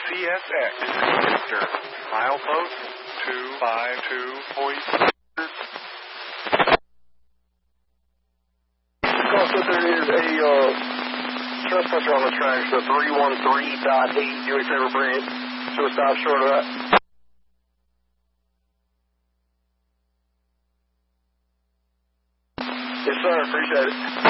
CSX, Mr. Milepost 252. Also, there is a trespasser on the tracks, the 313.8. Do me a favor, bring it to a stop short of that. Yes, sir. Appreciate it.